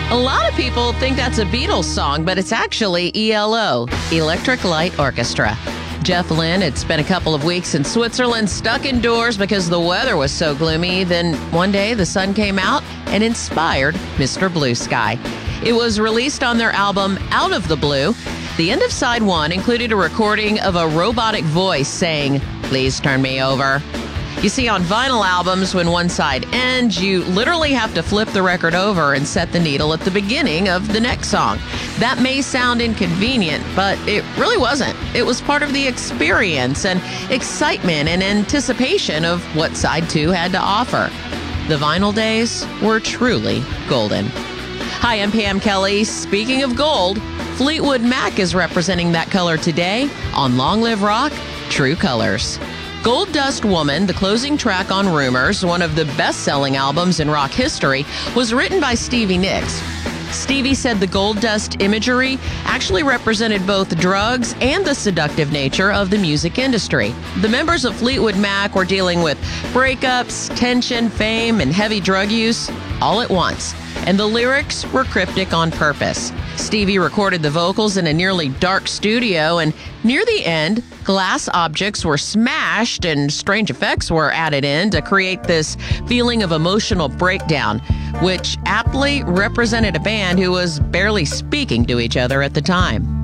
A lot of people think that's a Beatles song, but it's actually ELO, Electric Light Orchestra. Jeff Lynne had spent a couple of weeks in Switzerland stuck indoors because the weather was so gloomy. Then one day the sun came out and inspired Mr. Blue Sky. It was released on their album Out of the Blue. The end of side one included a recording of a robotic voice saying, "Please turn me over." You see, on vinyl albums, when one side ends, you literally have to flip the record over and set the needle at the beginning of the next song. That may sound inconvenient, but it really wasn't. It was part of the experience and excitement and anticipation of what side two had to offer. The vinyl days were truly golden. Hi, I'm Pam Kelly. Speaking of gold, Fleetwood Mac is representing that color today on Long Live Rock, True Colors. Gold Dust Woman, the closing track on Rumors, one of the best-selling albums in rock history, was written by Stevie Nicks. Stevie said the gold dust imagery actually represented both drugs and the seductive nature of the music industry. The members of Fleetwood Mac were dealing with breakups, tension, fame, and heavy drug use all at once, and the lyrics were cryptic on purpose. Stevie recorded the vocals in a nearly dark studio, and near the end, glass objects were smashed and strange effects were added in to create this feeling of emotional breakdown, which aptly represented a band who was barely speaking to each other at the time.